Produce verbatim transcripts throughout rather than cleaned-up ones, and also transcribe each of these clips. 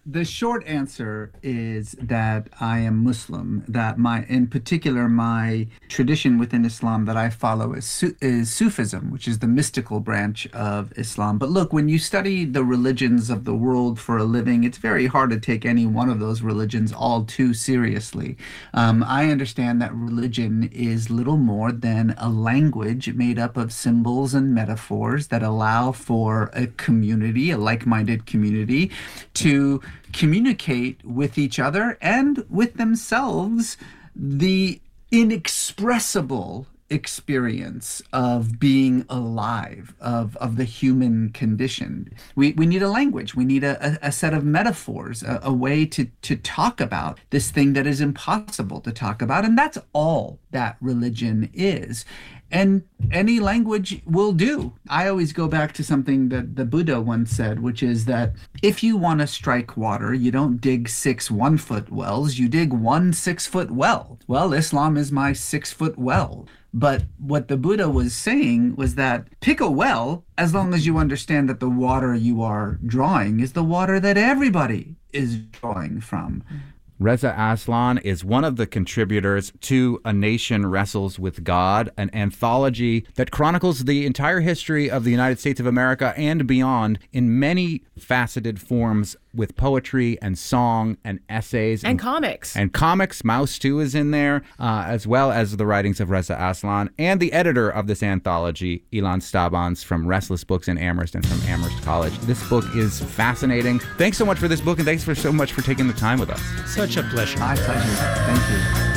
The short answer is that I am Muslim, that my, in particular, my tradition within Islam that I follow is, Su is Sufism, which is the mystical branch of Islam. But look, when you study the religions of the world for a living, it's very hard to take any one of those religions all too seriously. Um, I understand that religion is little more than a language made up of symbols and metaphors that allow for a community, a like-minded community, to communicate with each other and with themselves the inexpressible experience of being alive, of, of the human condition. We, we need a language. We need a, a, a set of metaphors, a, a way to, to talk about this thing that is impossible to talk about. And that's all that religion is. And any language will do. I always go back to something that the Buddha once said, which is that if you want to strike water, you don't dig six one-foot wells, you dig one six-foot well. Well, Islam is my six-foot well. But what the Buddha was saying was that pick a well as long as you understand that the water you are drawing is the water that everybody is drawing from. Reza Aslan is one of the contributors to A Nation Wrestles with God, an anthology that chronicles the entire history of the United States of America and beyond in many faceted forms, with poetry and song and essays. And, and comics. And comics. Mouse two is in there, uh, as well as the writings of Reza Aslan. And the editor of this anthology, Ilan Stabans, from Restless Books in Amherst and from Amherst College. This book is fascinating. Thanks so much for this book, and thanks for so much for taking the time with us. Such a pleasure. My pleasure. Thank you.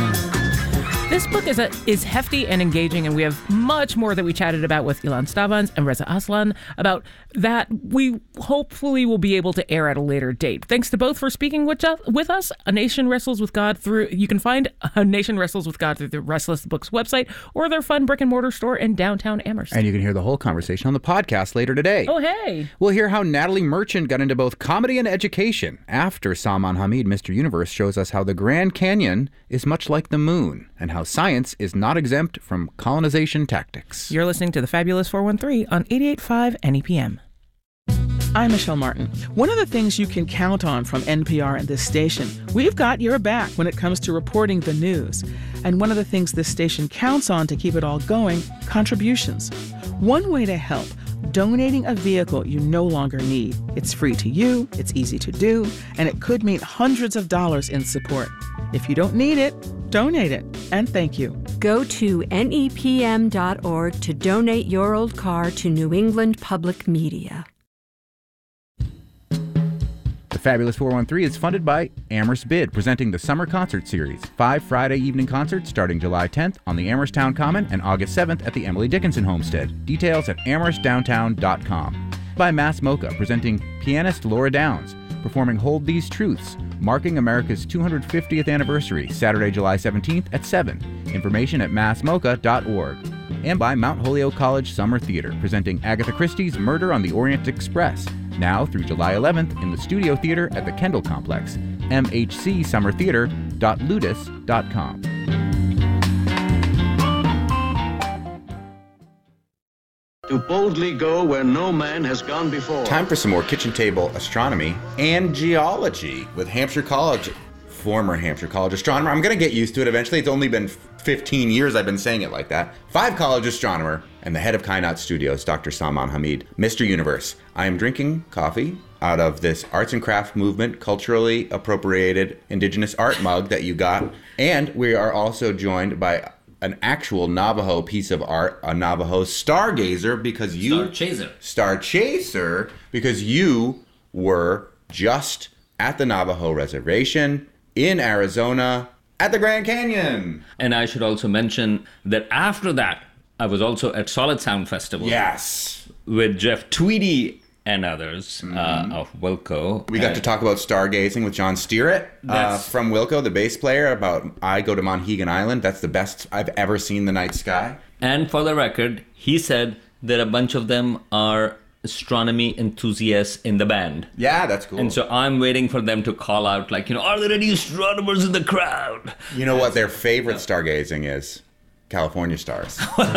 This book is a, is hefty and engaging, and we have much more that we chatted about with Ilan Stabans and Reza Aslan about that we hopefully will be able to air at a later date. Thanks to both for speaking with, with us. A Nation Wrestles with God through, you can find A Nation Wrestles with God through the Restless Books website or their fun brick and mortar store in downtown Amherst. And you can hear the whole conversation on the podcast later today. Oh, hey. We'll hear how Natalie Merchant got into both comedy and education after Salman Hamid, Mister Universe, shows us how the Grand Canyon is much like the moon and how science is not exempt from colonization tactics. You're listening to The Fabulous four one three on eighty-eight point five N E P M. I'm Michelle Martin. One of the things you can count on from N P R and this station, we've got your back when it comes to reporting the news. And one of the things this station counts on to keep it all going, contributions. One way to help, donating a vehicle you no longer need. It's free to you, it's easy to do, and it could mean hundreds of dollars in support. If you don't need it, donate it. And thank you. Go to N E P M dot org to donate your old car to New England Public Media. The Fabulous four one three is funded by Amherst Bid, presenting the Summer Concert Series. Five Friday evening concerts starting July tenth on the Amherst Town Common and August seventh at the Emily Dickinson Homestead. Details at amherst downtown dot com. By Mass Mocha, presenting pianist Laura Downs, performing Hold These Truths, marking America's two hundred fiftieth anniversary, Saturday, July seventeenth at seven. Information at mass mocha dot org. And by Mount Holyoke College Summer Theater, presenting Agatha Christie's Murder on the Orient Express, now through July eleventh in the Studio Theater at the Kendall Complex. m h c summer theater dot ludus dot com. To boldly go where no man has gone before. Time for some more kitchen table astronomy and geology with Hampshire College, former Hampshire College astronomer. I'm going to get used to it eventually. It's only been fifteen years I've been saying it like that. Five college astronomer and the head of Kainat Studios, Doctor Salman Hamid, Mister Universe. I am drinking coffee out of this arts and craft movement, culturally appropriated indigenous art mug that you got. And we are also joined by an actual Navajo piece of art, a Navajo stargazer, because you... Star chaser. Star chaser, because you were just at the Navajo Reservation in Arizona at the Grand Canyon. And I should also mention that after that, I was also at Solid Sound Festival. Yes. With Jeff Tweedy and others mm-hmm. uh, of Wilco. We got uh, to talk about stargazing with John Steerett uh, from Wilco, the bass player, about I Go to Monhegan Island. That's the best I've ever seen the night sky. And for the record, he said that a bunch of them are astronomy enthusiasts in the band. Yeah, that's cool. And so I'm waiting for them to call out, like, you know, are there any astronomers in the crowd? You know what their favorite stargazing is? California stars.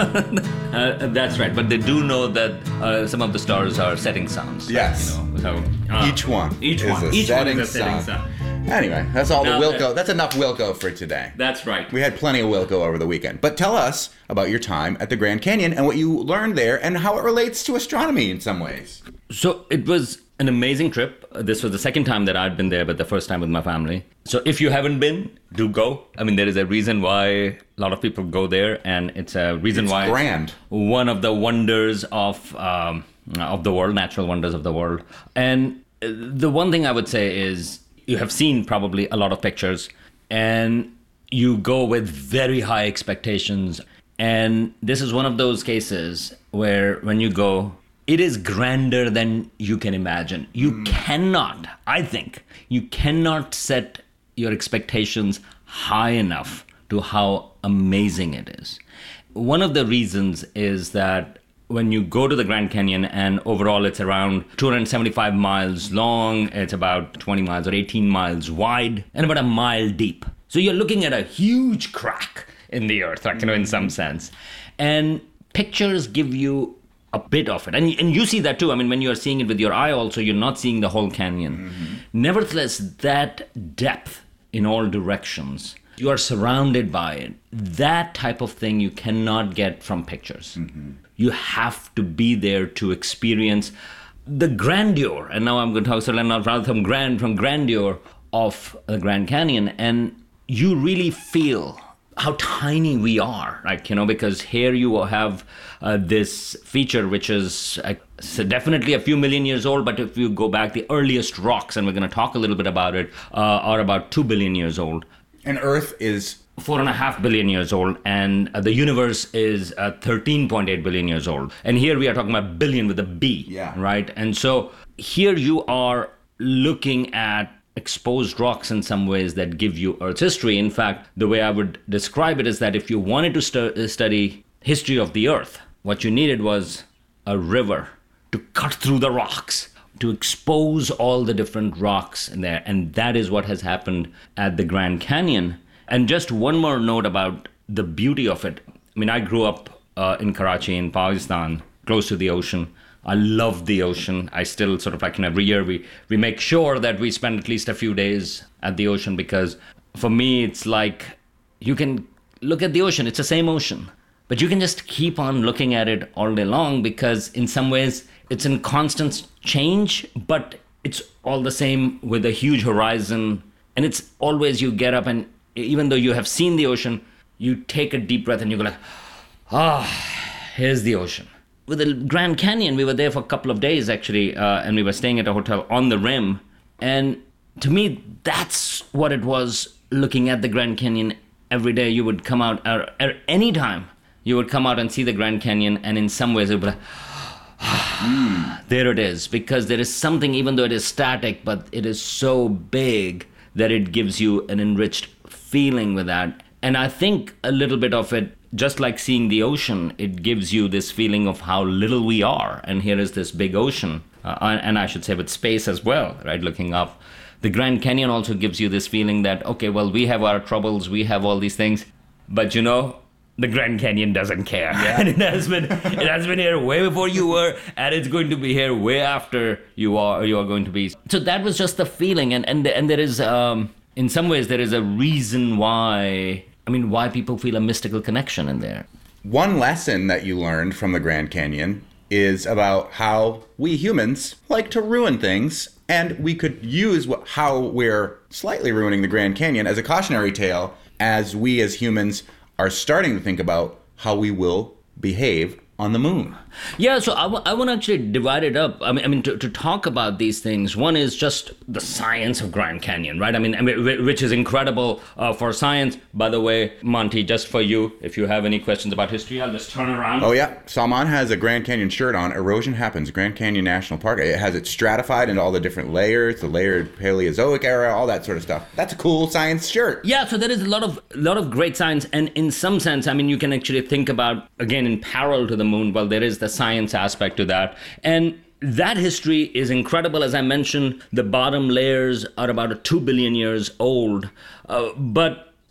uh, that's right. But they do know that uh, some of the stars are setting suns. Yes. You know, so, uh, each one Each is one. a Each setting one is a setting sun. sun. Anyway, that's all Now, the Wilco. uh, That's enough Wilco for today. That's right. We had plenty of Wilco over the weekend. But tell us about your time at the Grand Canyon and what you learned there and how it relates to astronomy in some ways. So it was an amazing trip. This was the second time that I'd been there, but the first time with my family. So if you haven't been, do go. I mean, there is a reason why a lot of people go there, and it's a reason It's why grand. it's one of the wonders of um, of the world, natural wonders of the world. And the one thing I would say is you have seen probably a lot of pictures, and you go with very high expectations. And this is one of those cases where when you go, it is grander than you can imagine. You mm. cannot, I think, you cannot set your expectations high enough to how amazing it is. One of the reasons is that when you go to the Grand Canyon, and overall it's around two hundred seventy-five miles long, it's about twenty miles or eighteen miles wide, and about a mile deep. So you're looking at a huge crack in the earth, like, you know, in some sense. And pictures give you a bit of it. And, and you see that too. I mean, when you're seeing it with your eye also, you're not seeing the whole canyon. Mm-hmm. Nevertheless, that depth in all directions, you are surrounded by it. That type of thing you cannot get from pictures. Mm-hmm. You have to be there to experience the grandeur. And now I'm going to talk so not rather from grand, from grandeur of the Grand Canyon. And you really feel how tiny we are, like, you know, because here you have uh, this feature which is uh, so definitely a few million years old, but if you go back, the earliest rocks, and we're going to talk a little bit about it, uh, are about two billion years old. And Earth is four and a half billion years old, and uh, the universe is uh, thirteen point eight billion years old. And here we are talking about billion with a B, yeah. right? And so here you are looking at exposed rocks in some ways that give you Earth's history. In fact, the way I would describe it is that if you wanted to stu- study history of the Earth, what you needed was a river to cut through the rocks, to expose all the different rocks in there. And that is what has happened at the Grand Canyon. And just one more note about the beauty of it. I mean, I grew up uh, in Karachi in Pakistan, close to the ocean. I love the ocean. I still sort of like, you know, every year we, we make sure that we spend at least a few days at the ocean, because for me, it's like you can look at the ocean. It's the same ocean, but you can just keep on looking at it all day long, because in some ways it's in constant change, but it's all the same with a huge horizon. And it's always you get up, and even though you have seen the ocean, you take a deep breath and you go like, ah, oh, here's the ocean. With the Grand Canyon, we were there for a couple of days, actually, uh, and we were staying at a hotel on the rim. And to me, that's what it was, looking at the Grand Canyon every day. You would come out, or, or any time, you would come out and see the Grand Canyon, and in some ways it would be like, ah, mm. there it is. Because there is something, even though it is static, but it is so big that it gives you an enriched feeling with that. And I think a little bit of it, just like seeing the ocean, it gives you this feeling of how little we are. And here is this big ocean, uh, and I should say with space as well, right, looking up. The Grand Canyon also gives you this feeling that, okay, well, we have our troubles, we have all these things, but you know, the Grand Canyon doesn't care. Yeah. And it has been it has been here way before you were, and it's going to be here way after you are you are going to be. So that was just the feeling, and and and there is um in some ways there is a reason why, I mean, why people feel a mystical connection in there. One lesson that you learned from the Grand Canyon is about how we humans like to ruin things, and we could use what, how we're slightly ruining the Grand Canyon as a cautionary tale, as we as humans are starting to think about how we will behave on the moon. Yeah, so I, w- I want to actually divide it up. I mean, I mean to, to talk about these things. One is just the science of Grand Canyon, right? I mean, I mean which is incredible uh, for science. By the way, Monty, just for you, if you have any questions about history, I'll just turn around. Oh, yeah. Salman has a Grand Canyon shirt on. Erosion happens. Grand Canyon National Park. It has it stratified into all the different layers, the layered Paleozoic era, all that sort of stuff. That's a cool science shirt. Yeah, so there is a lot of lot of great science. And in some sense, I mean, you can actually think about, again, in parallel to the moon, well, there is the science aspect to that. And that history is incredible. As I mentioned, the bottom layers are about two billion years old. Uh, but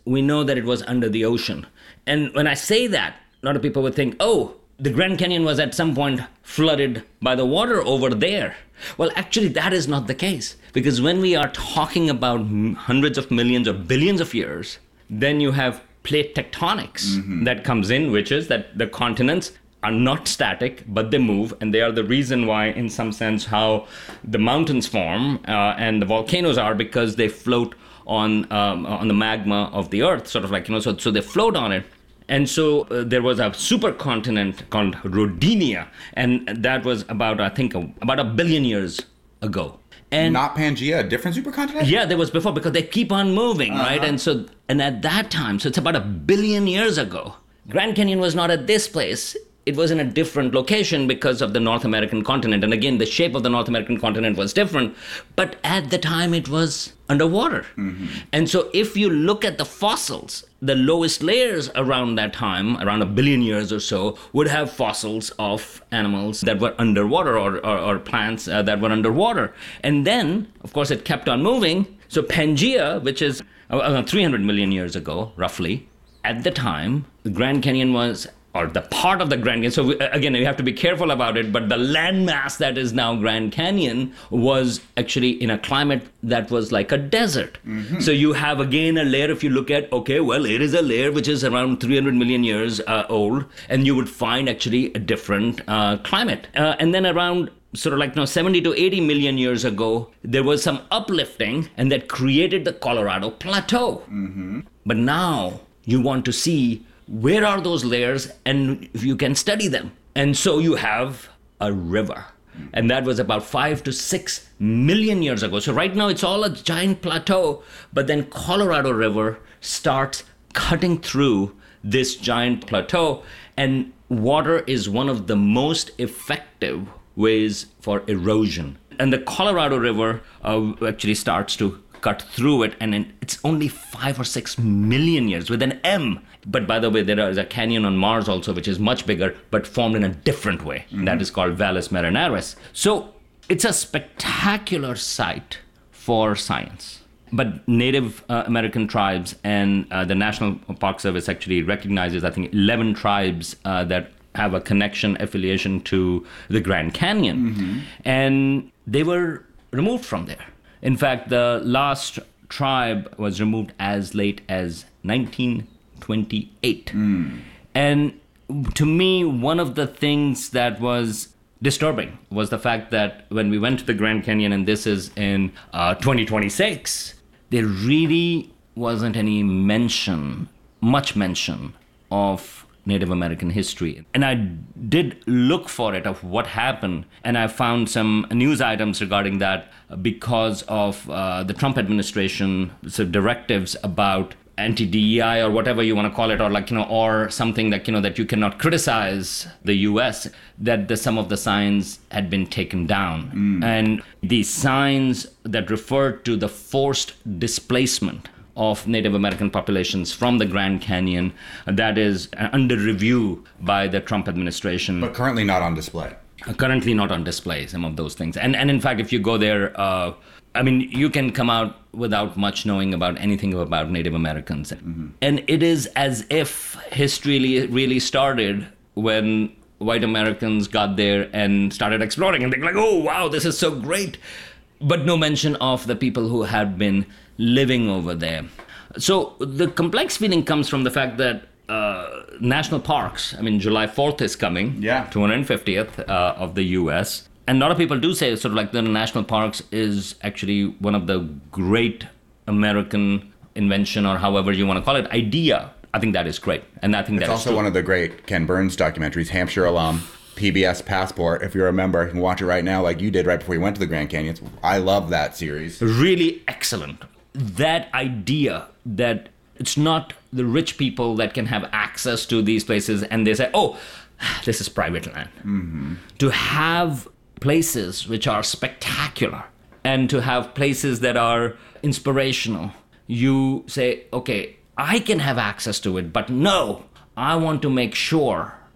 we know that it was under the ocean. And when I say that, a lot of people would think, oh, the Grand Canyon was at some point flooded by the water over there. Well, actually, that is not the case. Because when we are talking about hundreds of millions or billions of years, then you have plate tectonics mm-hmm. that comes in, which is that the continents are not static, but they move. And they are the reason why, in some sense, how the mountains form uh, and the volcanoes are, because they float on um, on the magma of the earth, sort of like, you know, so, so they float on it. And so uh, there was a supercontinent called Rodinia, and that was about, I think, a, about a billion years ago. And not Pangea, a different supercontinent? Yeah, there was before, because they keep on moving, uh-huh. right? And so, and at that time, so it's about a billion years ago, Grand Canyon was not at this place. It was in a different location because of the North American continent. And again, the shape of the North American continent was different. But at the time, it was underwater. Mm-hmm. And so if you look at the fossils, the lowest layers around that time, around a billion years or so, would have fossils of animals that were underwater, or, or, or plants uh, that were underwater. And then, of course, it kept on moving. So Pangea, which is uh, three hundred million years ago, roughly, at the time, the Grand Canyon was, or the part of the Grand Canyon. So we, again, you have to be careful about it, but the landmass that is now Grand Canyon was actually in a climate that was like a desert. Mm-hmm. So you have, again, a layer, if you look at, okay, well, it is a layer which is around three hundred million years uh, old, and you would find actually a different uh, climate. Uh, and then around sort of like, you know, seventy to eighty million years ago, there was some uplifting, and that created the Colorado Plateau. Mm-hmm. But now you want to see where are those layers, and if you can study them. And so you have a river. And that was about five to six million years ago. So right now it's all a giant plateau, but then Colorado River starts cutting through this giant plateau, and water is one of the most effective ways for erosion. And the Colorado River uh, actually starts to cut through it, and it's only five or six million years with an M. But by the way, there is a canyon on Mars also, which is much bigger, but formed in a different way. Mm-hmm. That is called Valles Marineris. So it's a spectacular site for science. But Native uh, American tribes and uh, the National Park Service actually recognizes, I think, eleven tribes uh, that have a connection, affiliation to the Grand Canyon. Mm-hmm. And they were removed from there. In fact, the last tribe was removed as late as nineteen twenty-eight. Mm. And to me, one of the things that was disturbing was the fact that when we went to the Grand Canyon, and this is in uh, twenty twenty-six, there really wasn't any mention, much mention of Native American history. And I did look for it, of what happened, and I found some news items regarding that because of uh, the Trump administration so directives about anti-D E I, or whatever you want to call it, or like, you know, or something that, you know, that you cannot criticize the U S, that the, some of the signs had been taken down. Mm. And these signs that referred to the forced displacement of Native American populations from the Grand Canyon, that is under review by the Trump administration. But currently not on display. Uh, currently not on display, some of those things. And and in fact, if you go there, uh, I mean, you can come out without much knowing about anything about Native Americans. Mm-hmm. And it is as if history really started when white Americans got there and started exploring, and they're like, oh, wow, this is so great. But no mention of the people who had been living over there. So the complex feeling comes from the fact that uh, national parks, I mean, July fourth is coming, yeah, two hundred fiftieth uh, of the U S. And a lot of people do say sort of like the national parks is actually one of the great American invention, or however you want to call it, idea. I think that is great. And I think it's that also is true. One of the great Ken Burns documentaries, Hampshire alum. P B S Passport, if you remember. You can watch it right now like you did right before you went to the Grand Canyon. I love that series. Really excellent. That idea that it's not the rich people that can have access to these places, and they say, oh, this is private land. Mm-hmm. To have places which are spectacular, and to have places that are inspirational, you say, okay, I can have access to it, but no, I want to make sure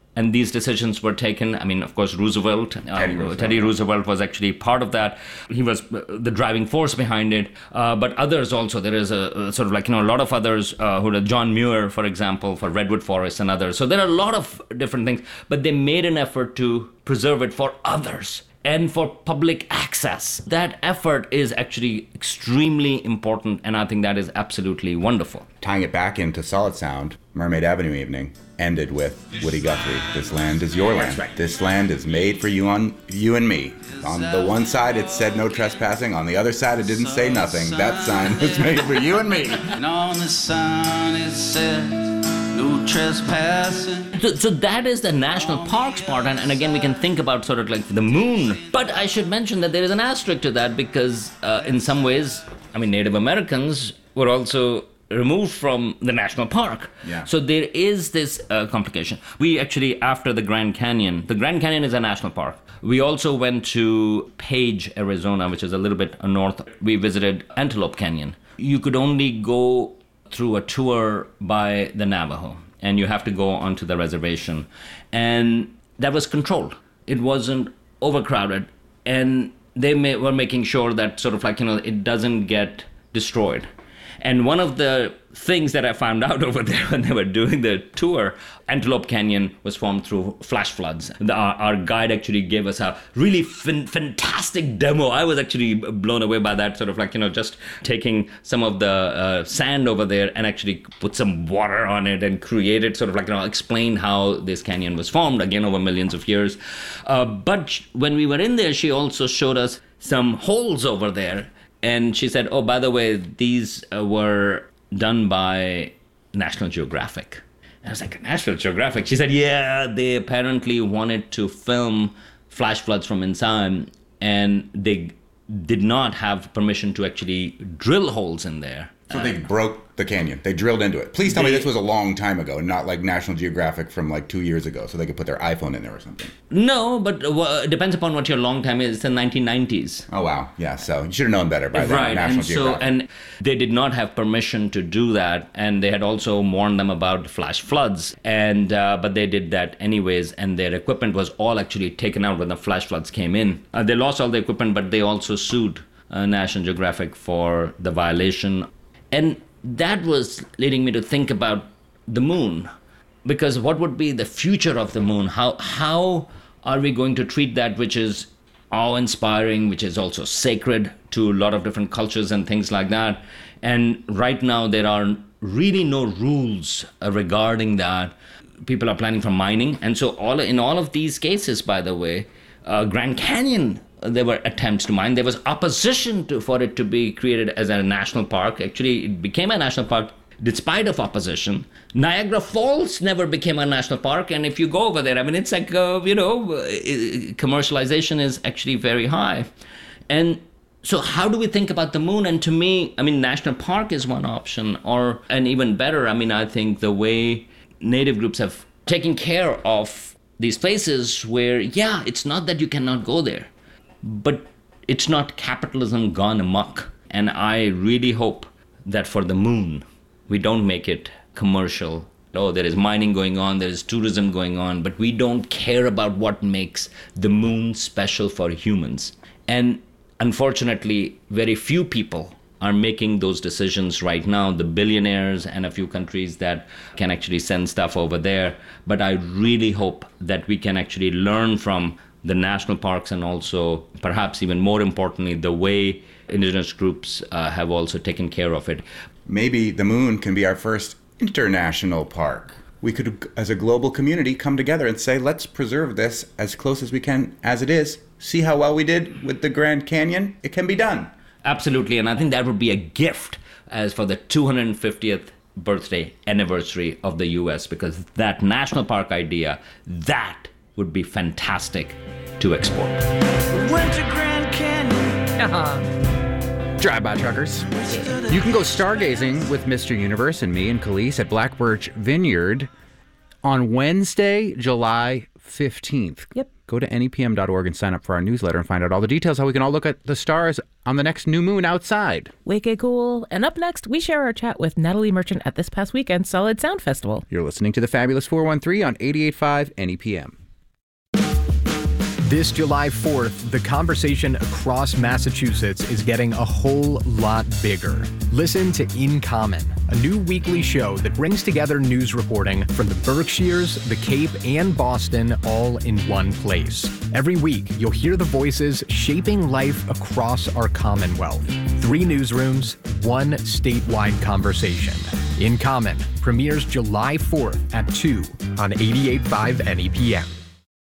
And these decisions were taken. I mean, of course, Roosevelt, uh, Teddy, Roosevelt. Teddy Roosevelt was actually part of that. He was the driving force behind it. Uh, but others also, there is a, a sort of like, you know, a lot of others uh, who are John Muir, for example, for Redwood Forest and others. So there are a lot of different things, but they made an effort to preserve it for others and for public access. That effort is actually extremely important, and I think that is absolutely wonderful. Tying it back into Solid Sound, Mermaid Avenue Evening ended with Woody Guthrie. This land is your land. Right. This land is made for you on you and me. On the one side, it said no trespassing. On the other side, it didn't say nothing. That sign was made for you and me. And on the sign, it said no trespassing. So, so that is the national parks part, and, and again we can think about sort of like the moon. But I should mention that there is an asterisk to that, because uh, in some ways, I mean, Native Americans were also removed from the national park. Yeah. So there is this uh, complication. We actually, after the Grand Canyon, the Grand Canyon is a national park. We also went to Page, Arizona, which is a little bit north. We visited Antelope Canyon. You could only go through a tour by the Navajo, and you have to go onto the reservation. And that was controlled. It wasn't overcrowded. And they may, were making sure that sort of like, you know, it doesn't get destroyed. And one of the things that I found out over there when they were doing the tour, Antelope Canyon was formed through flash floods. The, our, our guide actually gave us a really fin- fantastic demo. I was actually blown away by that, sort of like, you know, just taking some of the uh, sand over there and actually put some water on it and created sort of like, you know, explain how this canyon was formed, again, over millions of years. Uh, but when we were in there, she also showed us some holes over there. And she said, oh, by the way, these uh, were done by National Geographic. And I was like, National Geographic? She said, yeah, they apparently wanted to film flash floods from inside, and they did not have permission to actually drill holes in there. So they broke the canyon. They drilled into it. Please tell they, me this was a long time ago, not like National Geographic from like two years ago, so they could put their iPhone in there or something. No, but uh, it depends upon what your long time is. It's the nineteen nineties. Oh, wow. Yeah, so you should have known better by then. Right, National and so Geographic. and they did not have permission to do that, and they had also warned them about flash floods, and uh, but they did that anyways, and their equipment was all actually taken out when the flash floods came in. Uh, they lost all the equipment, but they also sued uh, National Geographic for the violation. And that was leading me to think about the moon, because what would be the future of the moon? How how are we going to treat that which is awe-inspiring, which is also sacred to a lot of different cultures and things like that? And right now there are really no rules uh, regarding that. People are planning for mining, and so all in all of these cases, by the way, uh, Grand Canyon, there were attempts to mine. There was opposition to, for it to be created as a national park. Actually, it became a national park despite of opposition. Niagara Falls never became a national park. And if you go over there, I mean, it's like, uh, you know, commercialization is actually very high. And so how do we think about the moon? And to me, I mean, national park is one option, or, and even better, I mean, I think the way Native groups have taken care of these places where, yeah, it's not that you cannot go there, but it's not capitalism gone amok. And I really hope that for the moon, we don't make it commercial. Oh, there is mining going on, there is tourism going on, but we don't care about what makes the moon special for humans. And unfortunately, very few people are making those decisions right now, the billionaires and a few countries that can actually send stuff over there. But I really hope that we can actually learn from the national parks, and also perhaps even more importantly, the way indigenous groups uh, have also taken care of it. Maybe the moon can be our first international park. We could, as a global community, come together and say, let's preserve this as close as we can as it is. See how well we did with the Grand Canyon? It can be done. Absolutely, and I think that would be a gift as for the two hundred fiftieth birthday anniversary of the U S, because that national park idea, that would be fantastic to export. Went to Grand Canyon. Uh-huh. Drive-by truckers. You can go stargazing with Mister Universe and me and Khalees at Black Birch Vineyard on Wednesday, July fifteenth. Yep. go to N E P M dot org and sign up for our newsletter and find out all the details how we can all look at the stars on the next new moon outside. Wicked cool. And up next, we share our chat with Natalie Merchant at this past weekend's Solid Sound Festival. You're listening to the Fabulous four one three on eighty-eight point five N E P M. This July fourth, the conversation across Massachusetts is getting a whole lot bigger. Listen to In Common, a new weekly show that brings together news reporting from the Berkshires, the Cape, and Boston all in one place. Every week, you'll hear the voices shaping life across our Commonwealth. Three newsrooms, one statewide conversation. In Common premieres July fourth at two on eighty-eight point five N E P M.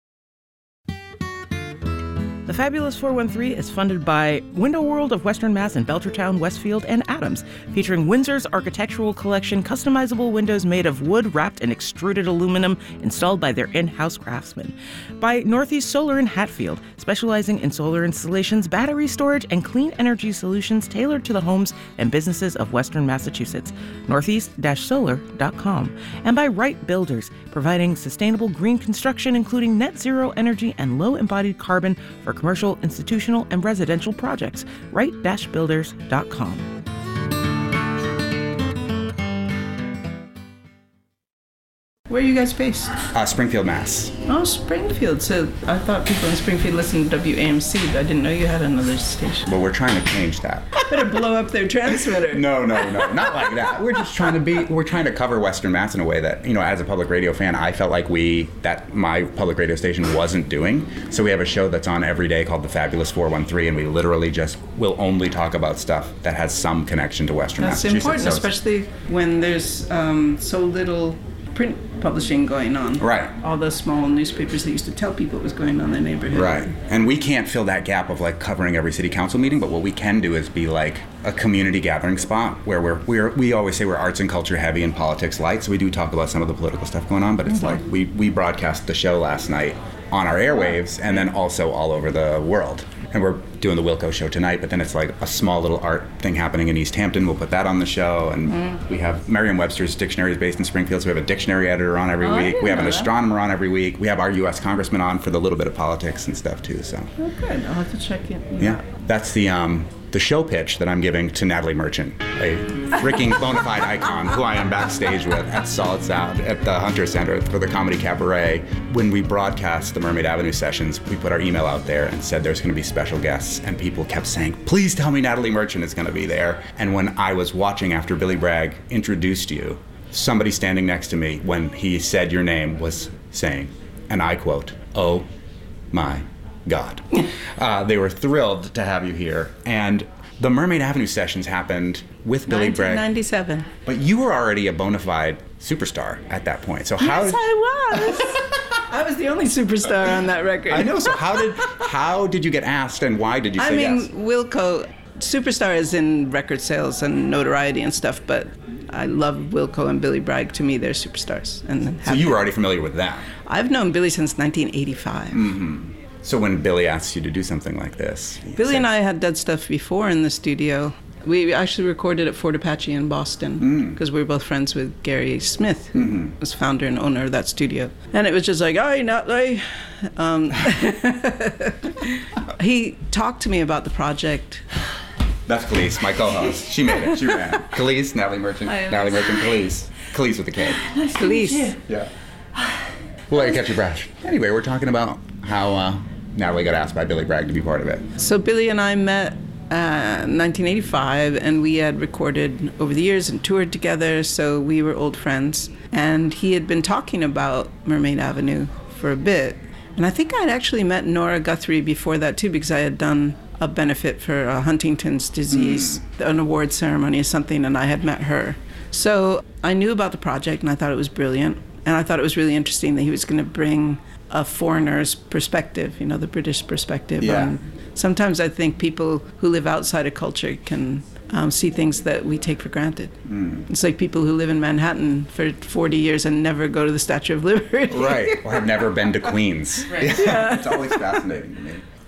The Fabulous four one three is funded by Window World of Western Mass in Belchertown, Westfield, and Adams, featuring Windsor's architectural collection, customizable windows made of wood wrapped in extruded aluminum installed by their in-house craftsmen. By Northeast Solar in Hatfield, specializing in solar installations, battery storage, and clean energy solutions tailored to the homes and businesses of Western Massachusetts. northeast solar dot com. And by Wright Builders, providing sustainable green construction, including net zero energy and low embodied carbon for commercial, institutional, and residential projects. wright builders dot com. Where are you guys based? Uh, Springfield, Mass. Oh, Springfield. So I thought people in Springfield listened to W A M C, but I didn't know you had another station. Well, we're trying to change that. Better blow up their transmitter. No, no, no, not like that. We're just trying to be, we're trying to cover Western Mass in a way that, you know, as a public radio fan, I felt like we, that my public radio station wasn't doing. So we have a show that's on every day called The Fabulous four one three, and we literally just will only talk about stuff that has some connection to Western That's Massachusetts. important, So especially when there's um, so little print publishing going on. Right. All those small newspapers that used to tell people what was going on in their neighborhood. Right. And we can't fill that gap of like covering every city council meeting, but what we can do is be like a community gathering spot where we're, we're we always say we're arts and culture heavy and politics light, so we do talk about some of the political stuff going on, but it's mm-hmm. like we, we broadcast the show last night on our airwaves and then also all over the world. And we're doing the Wilco show tonight, but then it's like a small little art thing happening in East Hampton. We'll put that on the show. And mm. we have Merriam-Webster's dictionary is based in Springfield, so we have a dictionary editor on every oh, week. We have an that. astronomer on every week. We have our U S congressman on for the little bit of politics and stuff too. So. Oh, good. I'll have to check it. Yeah, yeah. That's the um, the show pitch that I'm giving to Natalie Merchant, a freaking bona fide icon who I am backstage with at Solid Sound at the Hunter Center for the Comedy Cabaret. When we broadcast the Mermaid Avenue sessions, we put our email out there and said there's going to be special guests, and people kept saying, please tell me Natalie Merchant is going to be there. And when I was watching after Billy Bragg introduced you, somebody standing next to me when he said your name was saying, and I quote, "Oh my God." Uh, they were thrilled to have you here. And the Mermaid Avenue sessions happened with Billy Bragg. nineteen ninety-seven. But you were already a bona fide superstar at that point. So how? Yes, I was. I was the only superstar on that record. I know. So how did how did you get asked, and why did you say I mean, yes? Wilco, superstar is in record sales and notoriety and stuff, but I love Wilco and Billy Bragg. To me, they're superstars. And so you were already familiar with them? I've known Billy since nineteen eighty-five. Mm-hmm. So when Billy asked you to do something like this? Billy and I had done stuff before in the studio. We actually recorded at Fort Apache in Boston because mm. we were both friends with Gary Smith, who mm-hmm. was founder and owner of that studio. And it was just like, "Hi, Natalie." Um, he talked to me about the project. That's Khalees, my co-host. She made it. She ran it. Khalees, Natalie Merchant. Natalie Merchant, Khalees. Khalees with a K. Nice Khalees. Yeah. We'll let you catch your breath. Anyway, we're talking about how uh, Natalie got asked by Billy Bragg to be part of it. So Billy and I met uh, in nineteen eighty-five, and we had recorded over the years and toured together, so we were old friends. And he had been talking about Mermaid Avenue for a bit. And I think I'd actually met Nora Guthrie before that, too, because I had done a benefit for uh, Huntington's disease, mm. an award ceremony or something, and I had met her. So I knew about the project, and I thought it was brilliant. And I thought it was really interesting that he was going to bring a foreigner's perspective, you know, the British perspective. Yeah. Um, sometimes I think people who live outside a culture can um, see things that we take for granted. Mm. It's like people who live in Manhattan for forty years and never go to the Statue of Liberty. Right, or have never been to Queens. Right. Yeah. It's always fascinating to me.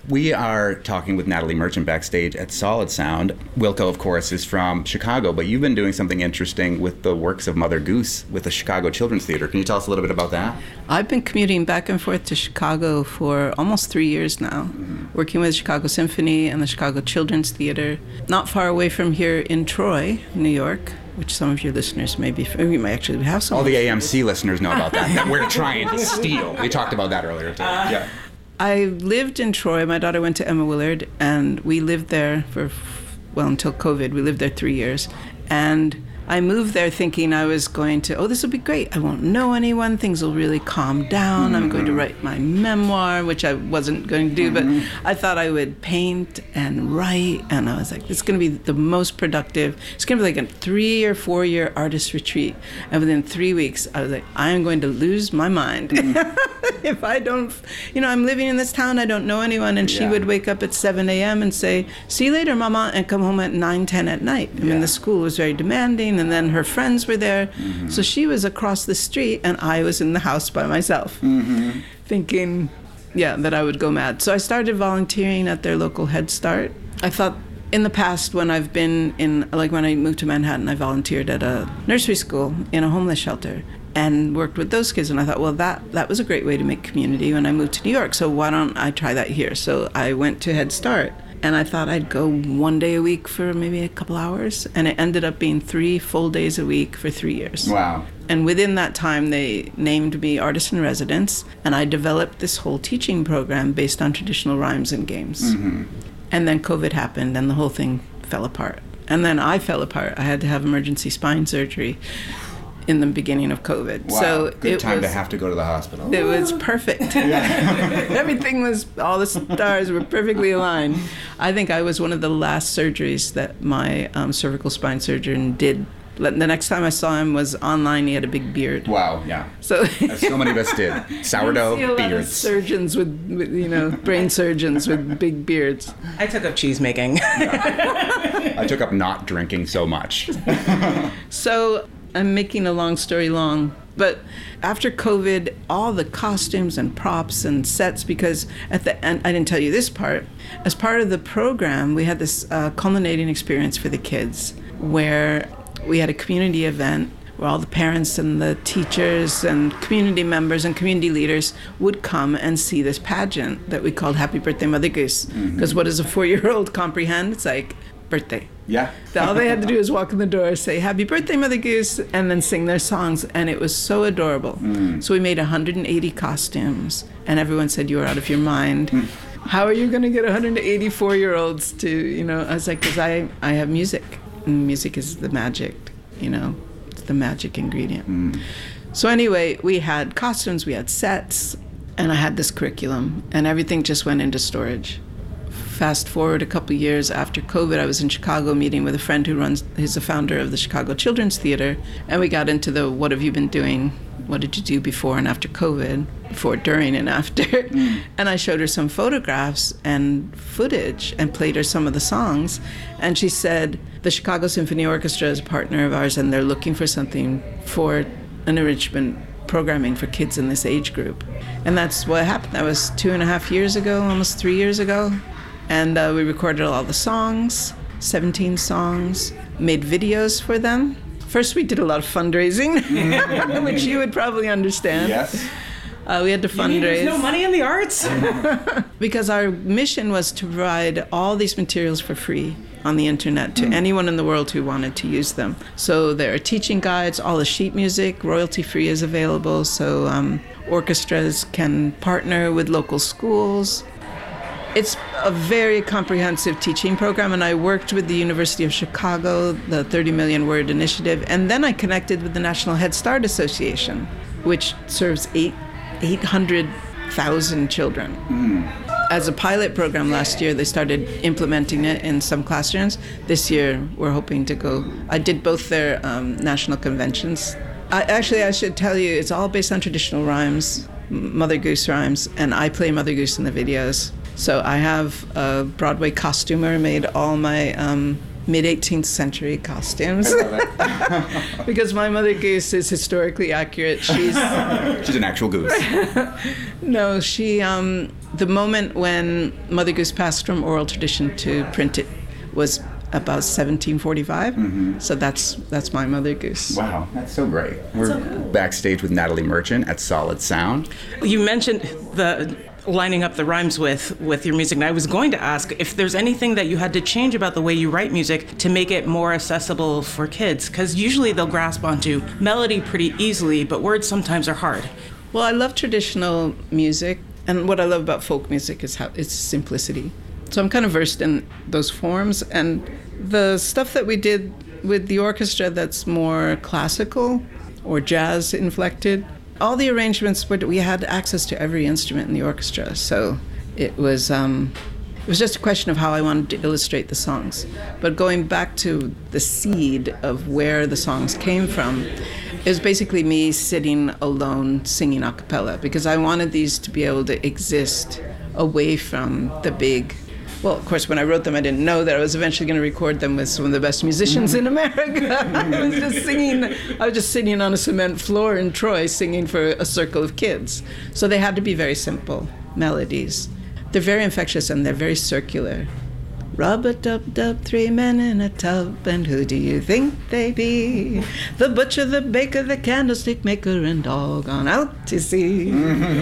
We are talking with Natalie Merchant backstage at Solid Sound. Wilco, of course, is from Chicago, but you've been doing something interesting with the works of Mother Goose with the Chicago Children's Theater. Can you tell us a little bit about that? I've been commuting back and forth to Chicago for almost three years now, mm-hmm. working with the Chicago Symphony and the Chicago Children's Theater, not far away from here in Troy, New York, which some of your listeners may be, you might actually have some. All the A M C listeners know about that, that we're trying to steal. We talked about that earlier, too. Uh, yeah. I lived in Troy. My daughter went to Emma Willard, and we lived there for, well, until COVID. We lived there three years. And I moved there thinking I was going to, oh, this will be great. I won't know anyone. Things will really calm down. Mm-hmm. I'm going to write my memoir, which I wasn't going to do, mm-hmm. but I thought I would paint and write. And I was like, this is going to be the most productive. It's going to be like a three or four year artist retreat. And within three weeks, I was like, I am going to lose my mind. Mm-hmm. If I don't, you know, I'm living in this town, I don't know anyone. And she yeah. would wake up at seven a.m. and say, see you later, Mama, and come home at nine, ten at night. I yeah. mean, the school was very demanding. And then her friends were there. Mm-hmm. So she was across the street and I was in the house by myself, mm-hmm. thinking, yeah, that I would go mad. So I started volunteering at their local Head Start. I thought in the past when I've been in, like when I moved to Manhattan, I volunteered at a nursery school in a homeless shelter and worked with those kids. And I thought, well, that, that was a great way to make community when I moved to New York. So why don't I try that here? So I went to Head Start. And I thought I'd go one day a week for maybe a couple hours. And it ended up being three full days a week for three years. Wow. And within that time, they named me artist in residence. And I developed this whole teaching program based on traditional rhymes and games. Mm-hmm. And then COVID happened and the whole thing fell apart. And then I fell apart. I had to have emergency spine surgery in the beginning of COVID. Wow, so good it time was, to have to go to the hospital. It was perfect. Everything was, all the stars were perfectly aligned. I think I was one of the last surgeries that my um, cervical spine surgeon did. The next time I saw him was online. He had a big beard. Wow, yeah. So, as so many of us did. Sourdough see a lot beards. Of surgeons with, with, you know, brain surgeons with big beards. I took up cheese making. Yeah. I took up not drinking so much. So I'm making a long story long, but after COVID, all the costumes and props and sets, because at the end, I didn't tell you this part, as part of the program, we had this uh, culminating experience for the kids where we had a community event where all the parents and the teachers and community members and community leaders would come and see this pageant that we called Happy Birthday Mother Goose. Because mm-hmm. what does a four-year-old comprehend? It's like, birthday. Yeah. All they had to do is walk in the door, say, Happy Birthday, Mother Goose, and then sing their songs. And it was so adorable. Mm. So we made one hundred eighty costumes, and everyone said, you were out of your mind. Mm. How are you going to get one hundred eighty-four-year-olds to, you know, I was like, because I, I have music. And music is the magic, you know, it's the magic ingredient. Mm. So anyway, we had costumes, we had sets, and I had this curriculum, and everything just went into storage. Fast forward a couple years after COVID, I was in Chicago meeting with a friend who runs, he's the founder of the Chicago Children's Theater, and we got into the what have you been doing, what did you do before and after COVID, before, during, and after. Mm. And I showed her some photographs and footage and played her some of the songs, and she said, the Chicago Symphony Orchestra is a partner of ours, and they're looking for something for an enrichment programming for kids in this age group. And that's what happened. That was two and a half years ago, almost three years ago. And uh, we recorded all the songs, seventeen songs, made videos for them. First, we did a lot of fundraising, which you would probably understand. Yes. Uh, we had to fundraise. You mean there's no money in the arts? Because our mission was to provide all these materials for free on the internet to mm. anyone in the world who wanted to use them. So there are teaching guides, all the sheet music, royalty-free is available, so um, orchestras can partner with local schools. It's a very comprehensive teaching program, and I worked with the University of Chicago, the thirty million word initiative, and then I connected with the National Head Start Association, which serves eight, eight hundred thousand children. Mm. As a pilot program last year, they started implementing it in some classrooms. This year, we're hoping to go. I did both their um, national conventions. I, actually, I should tell you, it's all based on traditional rhymes, Mother Goose rhymes, and I play Mother Goose in the videos. So I have a Broadway costumer made all my um, mid-eighteenth century costumes. Because my Mother Goose is historically accurate. She's she's an actual goose. No, she, um, the moment when Mother Goose passed from oral tradition to printed was about seventeen forty-five. Mm-hmm. So that's that's my Mother Goose. Wow, that's so great. We're so cool. Backstage with Natalie Merchant at Solid Sound. You mentioned the lining up the rhymes with with your music, and I was going to ask if there's anything that you had to change about the way you write music to make it more accessible for kids, because usually they'll grasp onto melody pretty easily, but words sometimes are hard. Well, I love traditional music, and what I love about folk music is how its simplicity. So I'm kind of versed in those forms, and the stuff that we did with the orchestra that's more classical or jazz inflected, all the arrangements, we had access to every instrument in the orchestra. So it was um, it was just a question of how I wanted to illustrate the songs. But going back to the seed of where the songs came from, it was basically me sitting alone singing a cappella, because I wanted these to be able to exist away from the big. Well, of course, when I wrote them, I didn't know that I was eventually going to record them with some of the best musicians in America. I was just singing, I was just sitting on a cement floor in Troy singing for a circle of kids. So they had to be very simple melodies. They're very infectious and they're very circular. Rub-a-dub-dub, three men in a tub, and who do you think they be? The butcher, the baker, the candlestick maker, and all gone out to sea.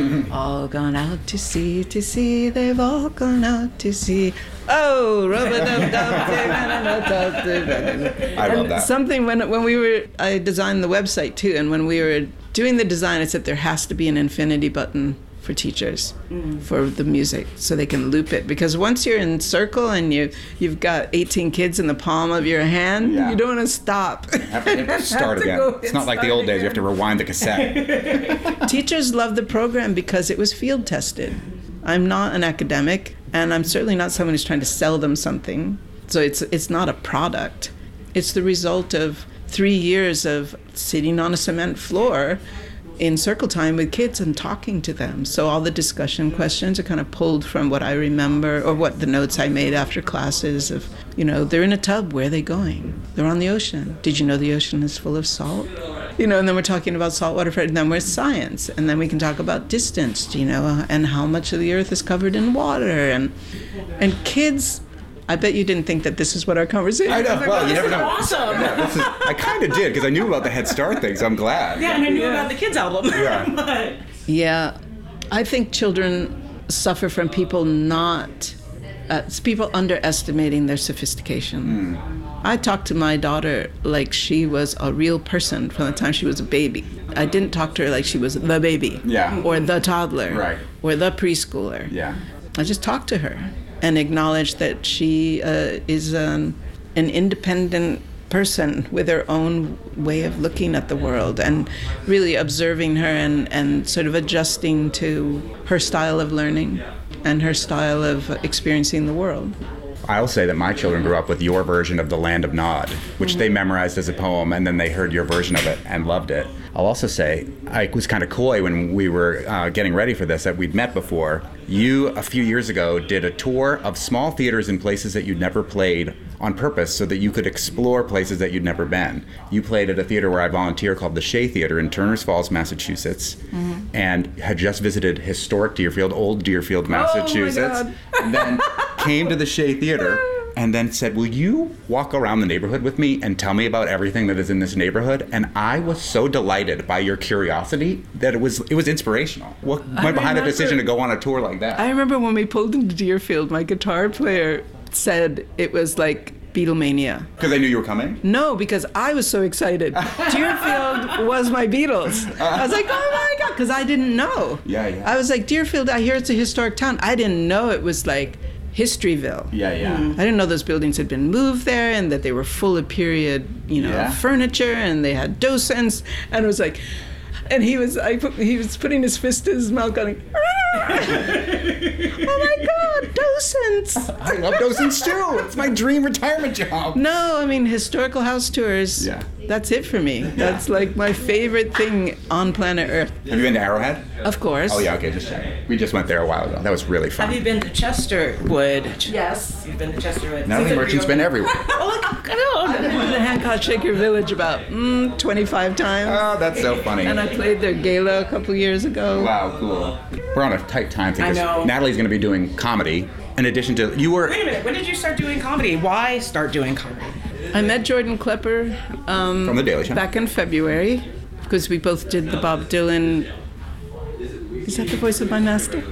All gone out to sea, to sea, they've all gone out to sea. Oh, rub-a-dub-dub, three men in a tub. Three men in a... I love and that. Something, when, when we were, I designed the website too, and when we were doing the design, I said there has to be an infinity button for teachers, mm. for the music, so they can loop it. Because once you're in circle and you, you've got eighteen kids in the palm of your hand, yeah. you don't want to stop. Have to, have to start have to again. It's not like the old days, you have to rewind the cassette. Teachers love the program because it was field tested. I'm not an academic, and I'm certainly not someone who's trying to sell them something. So it's it's not a product. It's the result of three years of sitting on a cement floor in circle time with kids and talking to them. So all the discussion questions are kind of pulled from what I remember, or what the notes I made after classes of, you know, they're in a tub, where are they going? They're on the ocean. Did you know the ocean is full of salt? You know, and then we're talking about saltwater, and then we're science, and then we can talk about distance, you know, and how much of the earth is covered in water. And and kids, I bet you didn't think that this is what our conversation was. I know. Well, you never know. Awesome. Yeah, this is, I kind of did, because I knew about the Head Start thing, so I'm glad. Yeah, and I knew yeah. about the kids album. Yeah. but... Yeah, I think children suffer from people not, uh, people underestimating their sophistication. Mm. I talked to my daughter like she was a real person from the time she was a baby. I didn't talk to her like she was the baby. Yeah. Or the toddler. Right. Or the preschooler. Yeah. I just talked to her and acknowledge that she uh, is an, an independent person with her own way of looking at the world, and really observing her and, and sort of adjusting to her style of learning and her style of experiencing the world. I'll say that my children grew up with your version of The Land of Nod, which mm-hmm. they memorized as a poem, and then they heard your version of it and loved it. I'll also say I was kind of coy when we were uh, getting ready for this, that we'd met before. You, a few years ago, did a tour of small theaters in places that you'd never played on purpose so that you could explore places that you'd never been. You played at a theater where I volunteer called the Shea Theater in Turners Falls, Massachusetts, mm-hmm. and had just visited historic Deerfield, old Deerfield, Massachusetts, oh my God. and then came to the Shea Theater and then said, will you walk around the neighborhood with me and tell me about everything that is in this neighborhood? And I was so delighted by your curiosity that it was it was inspirational. What went behind remember, a decision to go on a tour like that? I remember when we pulled into Deerfield, my guitar player said it was like Beatlemania. Because they knew you were coming? No, because I was so excited. Deerfield was my Beatles. I was like, oh my God, because I didn't know. Yeah, yeah. I was like, Deerfield, I hear it's a historic town. I didn't know it was like Historyville. Yeah, yeah. Mm. I didn't know those buildings had been moved there and that they were full of period, you know, yeah. furniture, and they had docents. And it was like, and he was, I put, he was putting his fist in his mouth going, Oh my God, docents! I love docents too. It's my dream retirement job. No, I mean, historical house tours. Yeah. That's it for me. That's like my favorite thing on planet Earth. Have you been to Arrowhead? Of course. Oh yeah, okay, just checking. We just went there a while ago. That was really fun. Have you been to Chesterwood? Yes. You've been to Chesterwood. Natalie Merchant's been everywhere. I've been to Hancock Shaker Village about mm, twenty-five times. Oh, that's so funny. And I played their gala a couple years ago. Wow, cool. We're on a tight time because I know. Natalie's going to be doing comedy in addition to you were. Wait a minute. When did you start doing comedy? Why start doing comedy? I met Jordan Klepper um, from The Daily Show back in February because we both did the Bob Dylan. Is that the voice of my master?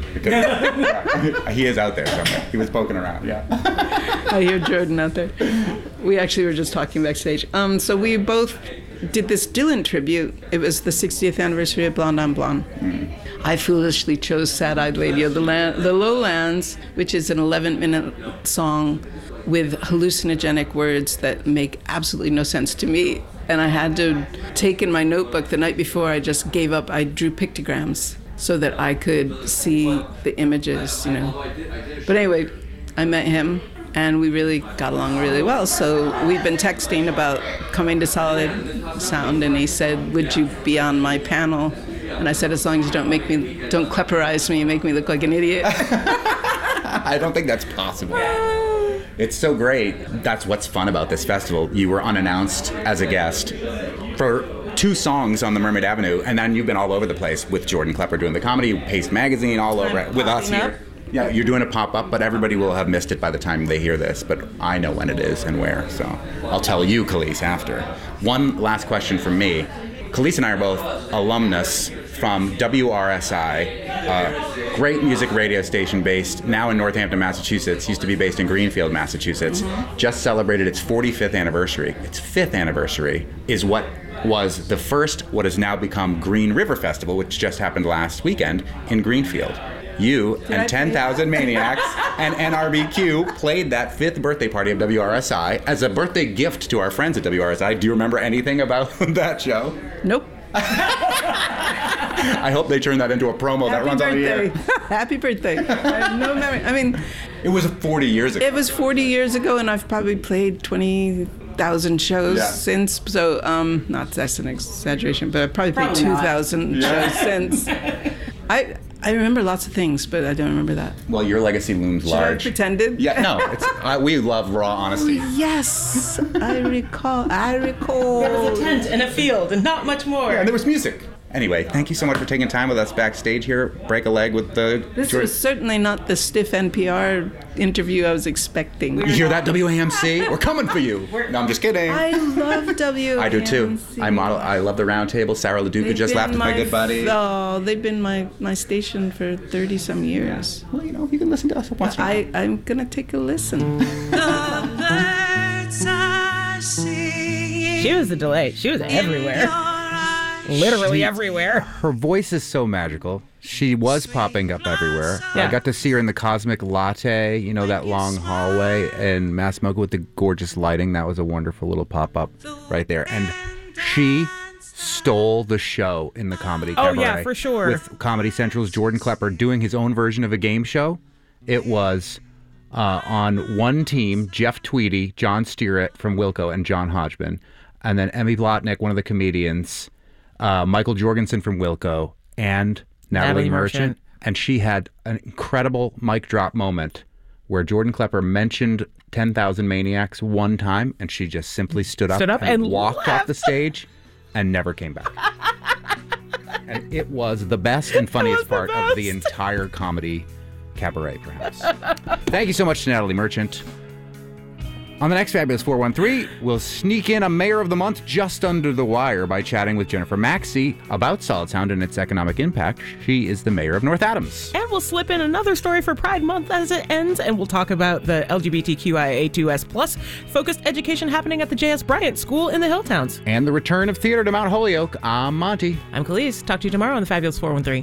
He is out there somewhere. He was poking around. Yeah. I hear Jordan out there. We actually were just talking backstage. Um, so we both did this Dylan tribute. It was the sixtieth anniversary of Blonde on Blonde. Mm. I foolishly chose Sad-Eyed Lady of the, Land, the Lowlands, which is an eleven-minute song with hallucinogenic words that make absolutely no sense to me. And I had to take in my notebook the night before I just gave up. I drew pictograms so that I could see the images, you know. But anyway, I met him, and we really got along really well. So we've been texting about coming to Solid Sound, and he said, would you be on my panel? And I said, as long as you don't make me, don't Klepperize me and make me look like an idiot. I don't think that's possible. It's so great. That's what's fun about this festival. You were unannounced as a guest for two songs on the Mermaid Avenue, and then you've been all over the place with Jordan Klepper doing the comedy, Paste Magazine, all over it, with us here. Yeah, you're doing a pop-up, but everybody will have missed it by the time they hear this, but I know when it is and where, so I'll tell you, Khalees, after. One last question from me. Khalees and I are both alumnus from W R S I, a great music radio station based now in Northampton, Massachusetts, used to be based in Greenfield, Massachusetts, mm-hmm. just celebrated its forty-fifth anniversary. Its fifth anniversary is what was the first, what has now become Green River Festival, which just happened last weekend in Greenfield. You Did and ten thousand Maniacs and N R B Q played that fifth birthday party of W R S I as a birthday gift to our friends at W R S I. Do you remember anything about that show? Nope. I hope they turn that into a promo Happy that runs birthday. on the air. Happy birthday. I have no memory. I mean, it was forty years ago. It was forty years ago, and I've probably played twenty thousand shows yeah. since. So, um, not that's an exaggeration, but I've probably played two thousand yeah. shows since. I I remember lots of things, but I don't remember that. Well, your legacy looms Should large. I pretended? Yeah, no. It's, uh, we love raw honesty. Oh, yes, I recall. I recall. There was a tent and a field, and not much more. Yeah, and there was music. Anyway, thank you so much for taking time with us backstage here. Break a leg with the... This George- was certainly not the stiff N P R interview I was expecting. You hear that, W A M C? We're coming for you. No, I'm just kidding. I love W A M C. I do too. I model. I love the round table. Sarah LaDuca just laughed at my, my good buddy. Oh, they've been my, my station for thirty some years. Yeah. Well, you know, you can listen to us once in a while. I, I'm going to take a listen. The birds are singing. She was a delight. She was everywhere. Literally she, everywhere. Her voice is so magical. She was popping up everywhere. Yeah. I got to see her in the Cosmic Latte, you know, that long hallway in Massimoga with the gorgeous lighting. That was a wonderful little pop-up right there. And she stole the show in the Comedy Oh, Cabaret. yeah, for sure. With Comedy Central's Jordan Klepper doing his own version of a game show. It was uh, on one team, Jeff Tweedy, John Steerett from Wilco, and John Hodgman. And then Emmy Blotnick, one of the comedians, Uh, Michael Jorgensen from Wilco, and Natalie, Natalie Merchant. Merchant. And she had an incredible mic drop moment where Jordan Klepper mentioned ten thousand Maniacs one time, and she just simply stood up, stood up and, and walked left. off the stage and never came back. And it was the best and funniest part best. of the entire comedy cabaret, perhaps. Thank you so much to Natalie Merchant. On the next Fabulous four one three, we'll sneak in a Mayor of the Month just under the wire by chatting with Jennifer Maxey about Solid Sound and its economic impact. She is the mayor of North Adams. And we'll slip in another story for Pride Month as it ends, and we'll talk about the L G B T Q I A two S plus focused education happening at the J S Bryant School in the Hilltowns. And the return of theater to Mount Holyoke. I'm Monty. I'm Khalees. Talk to you tomorrow on the Fabulous four one three.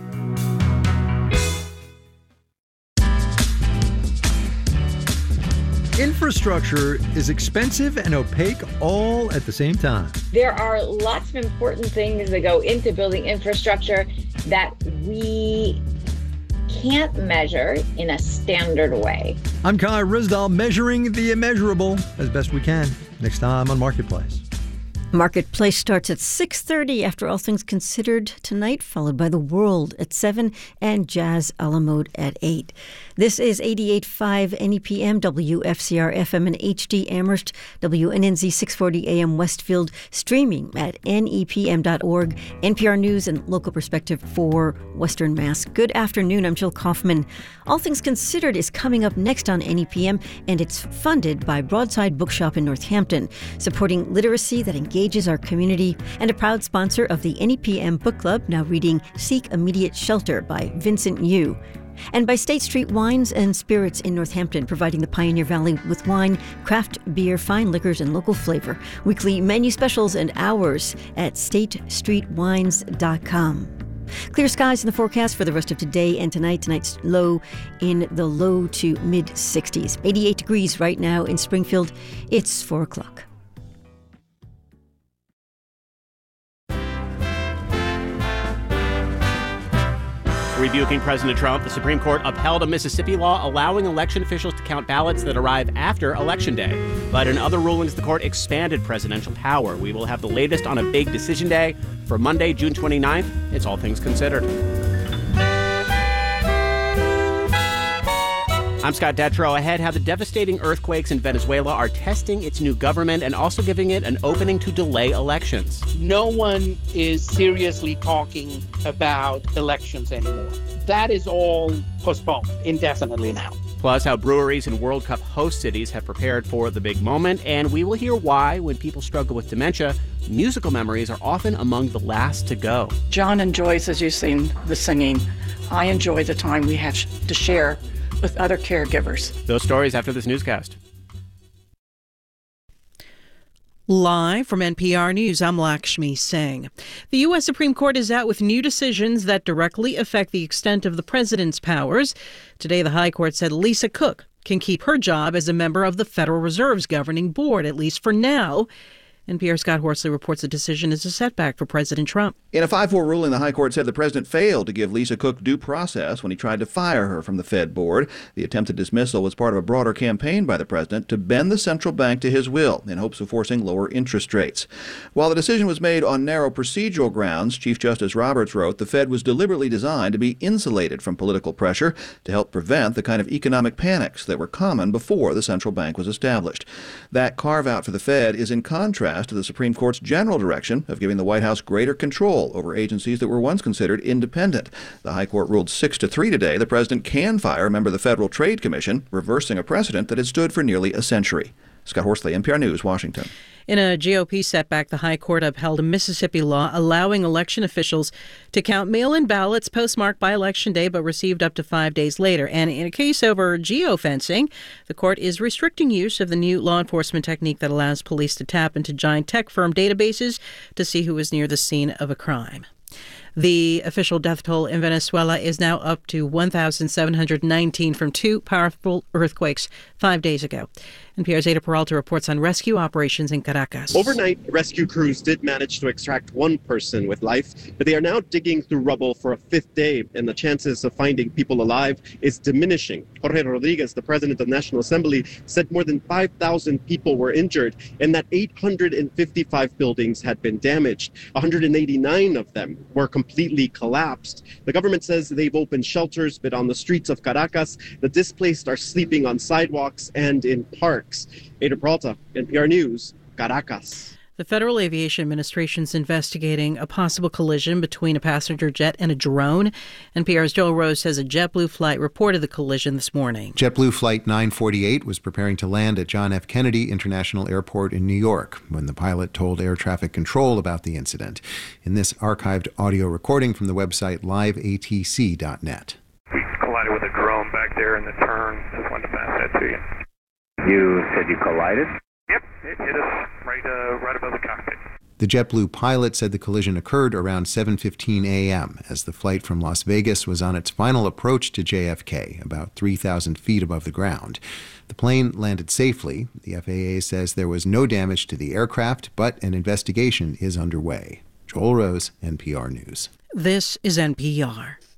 Infrastructure is expensive and opaque all at the same time. There are lots of important things that go into building infrastructure that we can't measure in a standard way. I'm Kai Rizdal, measuring the immeasurable as best we can. Next time on Marketplace. Marketplace starts at six thirty after All Things Considered tonight, followed by The World at seven and Jazz a la Mode at eight. This is eighty-eight point five N E P M, W F C R F M and H D Amherst, W N N Z six forty A M Westfield, streaming at N E P M dot org, N P R News and local perspective for Western Mass. Good afternoon, I'm Jill Kaufman. All Things Considered is coming up next on N E P M, and it's funded by Broadside Bookshop in Northampton, supporting literacy that engages our community, and a proud sponsor of the N E P M Book Club, now reading Seek Immediate Shelter by Vincent Yu. And by State Street Wines and Spirits in Northampton, providing the Pioneer Valley with wine, craft beer, fine liquors, and local flavor. Weekly menu specials and hours at state street wines dot com. Clear skies in the forecast for the rest of today and tonight. Tonight's low in the low to mid sixties. eighty-eight degrees right now in Springfield. It's four o'clock. Rebuking President Trump, the Supreme Court upheld a Mississippi law allowing election officials to count ballots that arrive after Election Day. But in other rulings, the court expanded presidential power. We will have the latest on a big decision day for Monday, June twenty-ninth. It's All Things Considered. I'm Scott Detrow. Ahead, how the devastating earthquakes in Venezuela are testing its new government and also giving it an opening to delay elections. No one is seriously talking about elections anymore. That is all postponed indefinitely now. Plus, how breweries in World Cup host cities have prepared for the big moment. And we will hear why, when people struggle with dementia, musical memories are often among the last to go. John enjoys, as you've seen, the singing. I enjoy the time we have to share with other caregivers. Those stories after this newscast. Live from N P R News, I'm Lakshmi Singh. The U S Supreme Court is out with new decisions that directly affect the extent of the president's powers. Today, the High Court said Lisa Cook can keep her job as a member of the Federal Reserve's governing board, at least for now. N P R's Scott Horsley reports the decision is a setback for President Trump. In a five four ruling, the High Court said the president failed to give Lisa Cook due process when he tried to fire her from the Fed board. The attempted dismissal was part of a broader campaign by the president to bend the central bank to his will in hopes of forcing lower interest rates. While the decision was made on narrow procedural grounds, Chief Justice Roberts wrote the Fed was deliberately designed to be insulated from political pressure to help prevent the kind of economic panics that were common before the central bank was established. That carve-out for the Fed is in contrast to the Supreme Court's general direction of giving the White House greater control over agencies that were once considered independent. The High Court ruled six to three today the president can fire a member of the Federal Trade Commission, reversing a precedent that had stood for nearly a century. Scott Horsley, N P R News, Washington. In a G O P setback, the High Court upheld a Mississippi law allowing election officials to count mail-in ballots postmarked by Election Day but received up to five days later. And in a case over geofencing, the court is restricting use of the new law enforcement technique that allows police to tap into giant tech firm databases to see who is near the scene of a crime. The official death toll in Venezuela is now up to one thousand seven hundred nineteen from two powerful earthquakes five days ago. N P R's Ada Peralta reports on rescue operations in Caracas. Overnight, rescue crews did manage to extract one person with life, but they are now digging through rubble for a fifth day, and the chances of finding people alive is diminishing. Jorge Rodriguez, the president of the National Assembly, said more than five thousand people were injured and that eight hundred fifty-five buildings had been damaged. one hundred eighty-nine of them were completely collapsed. The government says they've opened shelters, but on the streets of Caracas, the displaced are sleeping on sidewalks and in parks. Ada Peralta, N P R News, Caracas. The Federal Aviation Administration is investigating a possible collision between a passenger jet and a drone. N P R's Joel Rose says a JetBlue flight reported the collision this morning. JetBlue Flight nine forty-eight was preparing to land at John F. Kennedy International Airport in New York when the pilot told air traffic control about the incident. In this archived audio recording from the website live A T C dot net. We collided with a drone back there in the turn. Just wanted to pass that to you. You said you collided? Yep, it hit us right, uh, right above the cockpit. The JetBlue pilot said the collision occurred around seven fifteen a.m. as the flight from Las Vegas was on its final approach to J F K, about three thousand feet above the ground. The plane landed safely. The F A A says there was no damage to the aircraft, but an investigation is underway. Joel Rose, N P R News. This is N P R.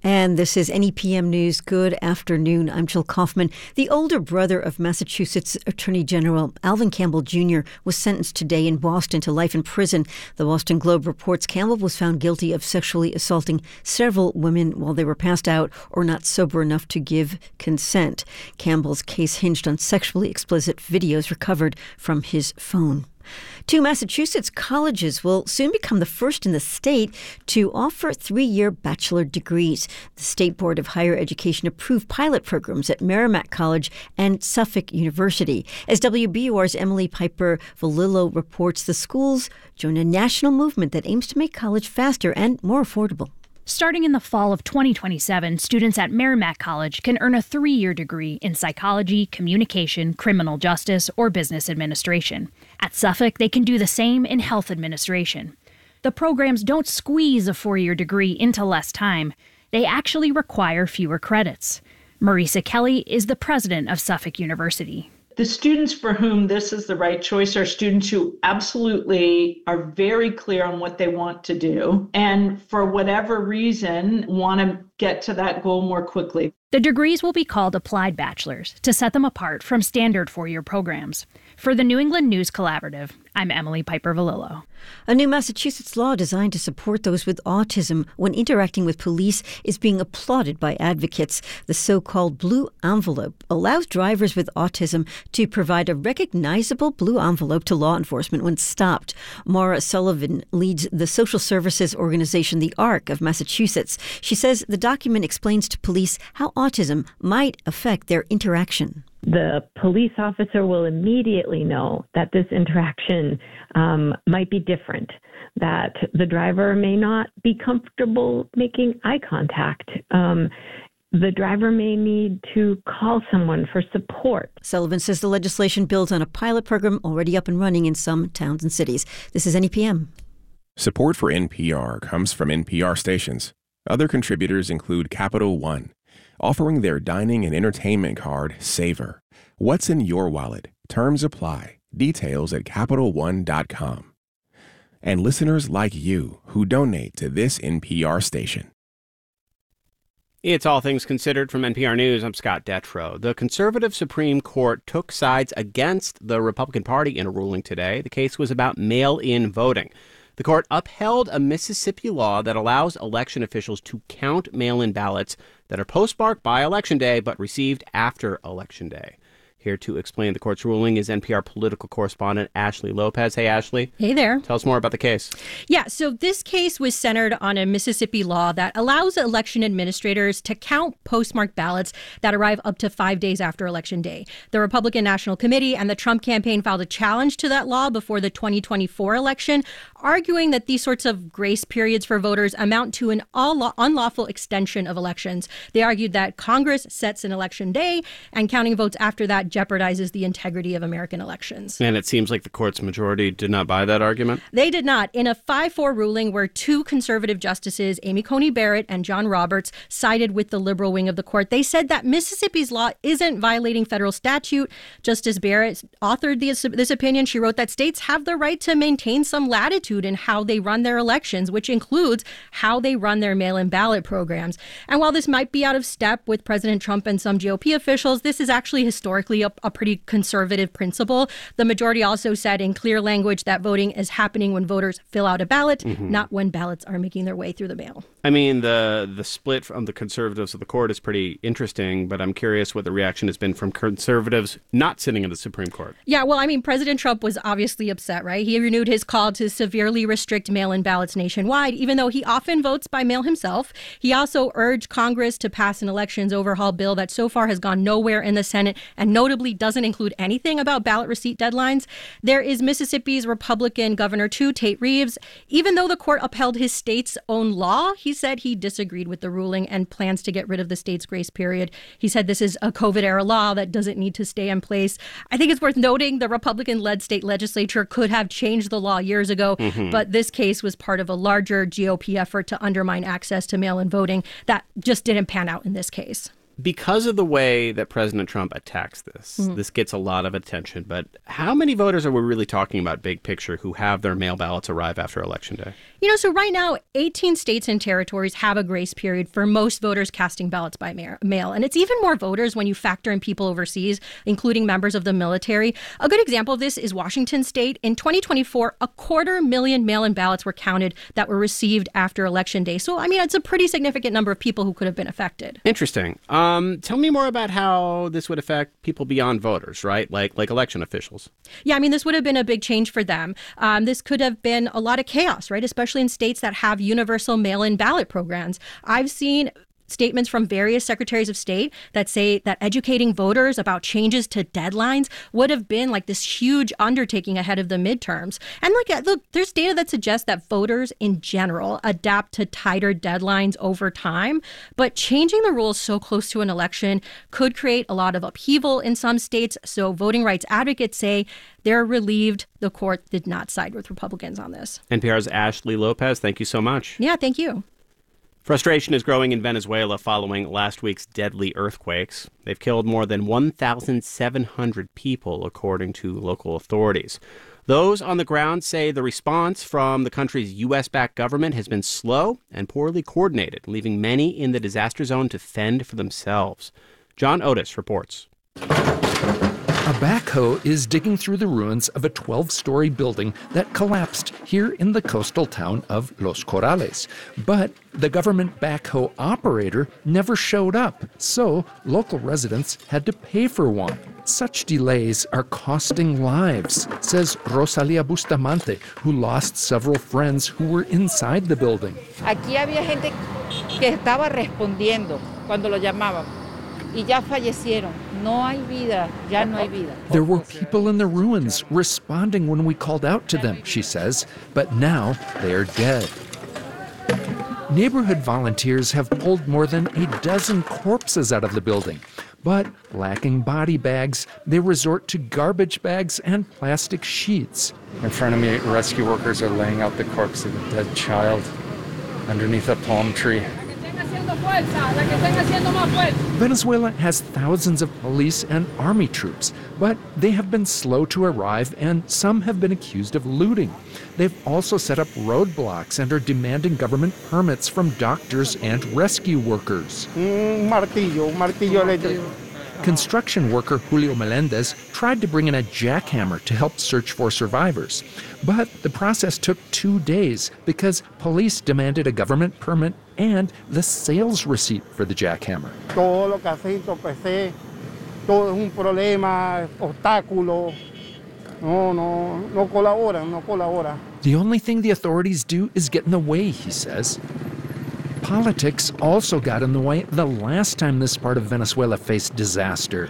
And this is N E P M News. Good afternoon. I'm Jill Kaufman. The older brother of Massachusetts Attorney General Alvin Campbell Junior was sentenced today in Boston to life in prison. The Boston Globe reports Campbell was found guilty of sexually assaulting several women while they were passed out or not sober enough to give consent. Campbell's case hinged on sexually explicit videos recovered from his phone. Two Massachusetts colleges will soon become the first in the state to offer three-year bachelor degrees. The State Board of Higher Education approved pilot programs at Merrimack College and Suffolk University. As W B U R's Emily Piper Valillo reports, the schools join a national movement that aims to make college faster and more affordable. Starting in the fall of twenty twenty-seven, students at Merrimack College can earn a three-year degree in psychology, communication, criminal justice, or business administration. At Suffolk, they can do the same in health administration. The programs don't squeeze a four-year degree into less time. They actually require fewer credits. Marisa Kelly is the president of Suffolk University. The students for whom this is the right choice are students who absolutely are very clear on what they want to do and for whatever reason want to get to that goal more quickly. The degrees will be called Applied Bachelors to set them apart from standard four-year programs. For the New England News Collaborative, I'm Emily Piper Valillo. A new Massachusetts law designed to support those with autism when interacting with police is being applauded by advocates. The so-called blue envelope allows drivers with autism to provide a recognizable blue envelope to law enforcement when stopped. Maura Sullivan leads the social services organization The Arc of Massachusetts. She says the document explains to police how autism might affect their interaction. The police officer will immediately know that this interaction um, might be different, that the driver may not be comfortable making eye contact. Um, the driver may need to call someone for support. Sullivan says the legislation builds on a pilot program already up and running in some towns and cities. This is N E P M. Support for N P R comes from N P R stations. Other contributors include Capital One, offering their dining and entertainment card, Savor. What's in your wallet? Terms apply. Details at Capital One dot com. And listeners like you who donate to this N P R station. It's All Things Considered from N P R News. I'm Scott Detrow. The conservative Supreme Court took sides against the Republican Party in a ruling today. The case was about mail-in voting. The court upheld a Mississippi law that allows election officials to count mail-in ballots that are postmarked by Election Day but received after Election Day. Here to explain the court's ruling is N P R political correspondent Ashley Lopez. Hey, Ashley. Hey there. Tell us more about the case. Yeah, so this case was centered on a Mississippi law that allows election administrators to count postmarked ballots that arrive up to five days after Election Day. The Republican National Committee and the Trump campaign filed a challenge to that law before the twenty twenty-four election, arguing that these sorts of grace periods for voters amount to an unlawful extension of elections. They argued that Congress sets an election day and counting votes after that jeopardizes the integrity of American elections. And it seems like the court's majority did not buy that argument. They did not. In a five four ruling where two conservative justices, Amy Coney Barrett and John Roberts, sided with the liberal wing of the court, they said that Mississippi's law isn't violating federal statute. Justice Barrett authored this, this opinion. She wrote that states have the right to maintain some latitude in how they run their elections, which includes how they run their mail-in ballot programs. And while this might be out of step with President Trump and some G O P officials, this is actually historically a, a pretty conservative principle. The majority also said in clear language that voting is happening when voters fill out a ballot, mm-hmm. not when ballots are making their way through the mail. I mean, the the split from the conservatives of the court is pretty interesting, but I'm curious what the reaction has been from conservatives not sitting in the Supreme Court. Yeah, well, I mean, President Trump was obviously upset, right? He renewed his call to severely restrict mail-in ballots nationwide, even though he often votes by mail himself. He also urged Congress to pass an elections overhaul bill that so far has gone nowhere in the Senate and notably doesn't include anything about ballot receipt deadlines. There is Mississippi's Republican governor, too, Tate Reeves. Even though the court upheld his state's own law, he said he disagreed with the ruling and plans to get rid of the state's grace period. He said this is a COVID-era law that doesn't need to stay in place. I think it's worth noting the Republican-led state legislature could have changed the law years ago, mm-hmm. but this case was part of a larger G O P effort to undermine access to mail-in voting that just didn't pan out in this case. Because of the way that President Trump attacks this, mm-hmm. this gets a lot of attention. But how many voters are we really talking about, big picture, who have their mail ballots arrive after Election Day? You know, so right now, eighteen states and territories have a grace period for most voters casting ballots by ma- mail. And it's even more voters when you factor in people overseas, including members of the military. A good example of this is Washington State. In twenty twenty-four, a quarter million mail-in ballots were counted that were received after Election Day. So, I mean, it's a pretty significant number of people who could have been affected. Interesting. Um, tell me more about how this would affect people beyond voters, right? Like like election officials. Yeah, I mean, this would have been a big change for them. Um, this could have been a lot of chaos, right? Especially in states that have universal mail-in ballot programs. I've seen statements from various secretaries of state that say that educating voters about changes to deadlines would have been like this huge undertaking ahead of the midterms. And like, look, there's data that suggests that voters in general adapt to tighter deadlines over time. But changing the rules so close to an election could create a lot of upheaval in some states. So voting rights advocates say they're relieved the court did not side with Republicans on this. N P R's Ashley Lopez, thank you so much. Yeah, thank you. Frustration is growing in Venezuela following last week's deadly earthquakes. They've killed more than one thousand seven hundred people, according to local authorities. Those on the ground say the response from the country's U S-backed government has been slow and poorly coordinated, leaving many in the disaster zone to fend for themselves. John Otis reports. A backhoe is digging through the ruins of a twelve-story building that collapsed here in the coastal town of Los Corrales. But the government backhoe operator never showed up, so local residents had to pay for one. Such delays are costing lives, says Rosalia Bustamante, who lost several friends who were inside the building. Aquí había gente que estaba respondiendo cuando lo llamaban. Y ya fallecieron. No hay vida. Ya no hay vida. There were people in the ruins responding when we called out to them, she says, but now they are dead. Neighborhood volunteers have pulled more than a dozen corpses out of the building. But lacking body bags, they resort to garbage bags and plastic sheets. In front of me, rescue workers are laying out the corpse of a dead child underneath a palm tree. Venezuela has thousands of police and army troops, but they have been slow to arrive and some have been accused of looting. They've also set up roadblocks and are demanding government permits from doctors and rescue workers. Un martillo, un martillo eléctrico. Construction worker Julio Melendez tried to bring in a jackhammer to help search for survivors. But the process took two days because police demanded a government permit and the sales receipt for the jackhammer. Todo lo que hace entorpecer, todo es un problema, obstáculo. No, no, no colaboran, no colabora. The only thing the authorities do is get in the way, he says. Politics also got in the way the last time this part of Venezuela faced disaster.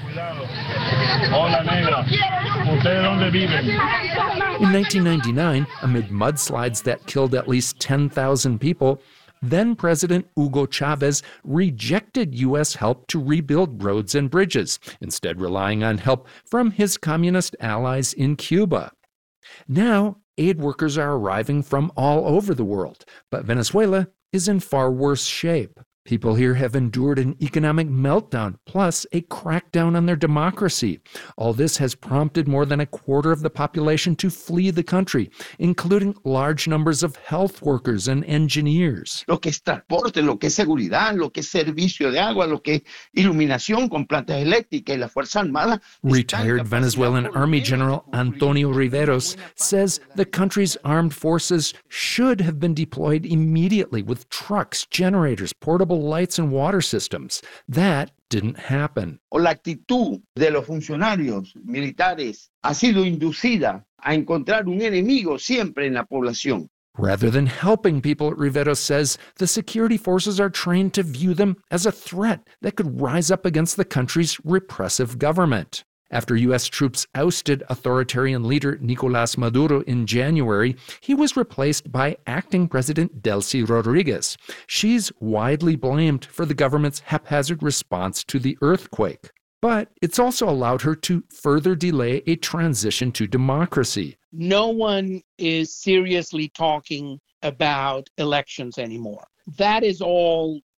In nineteen ninety-nine, amid mudslides that killed at least ten thousand people, then President Hugo Chavez rejected U S help to rebuild roads and bridges, instead relying on help from his communist allies in Cuba. Now, aid workers are arriving from all over the world, but Venezuela is in far worse shape. People here have endured an economic meltdown, plus a crackdown on their democracy. All this has prompted more than a quarter of the population to flee the country, including large numbers of health workers and engineers. Lo que es transporte, lo que es seguridad, lo que es servicio de agua, lo que es iluminación con plantas eléctricas y la Fuerza Armada. Retired Venezuelan Army General Antonio Riveros says the country's armed forces should have been deployed immediately with trucks, generators, portable lights and water systems. That didn't happen. O la actitud de los funcionarios militares ha sido inducida a encontrar un enemigo siempre en la población. Rather than helping people, Riveros says, the security forces are trained to view them as a threat that could rise up against the country's repressive government. After U S troops ousted authoritarian leader Nicolás Maduro in January, he was replaced by acting President Delcy Rodriguez. She's widely blamed for the government's haphazard response to the earthquake. But it's also allowed her to further delay a transition to democracy. No one is seriously talking about elections anymore. That is all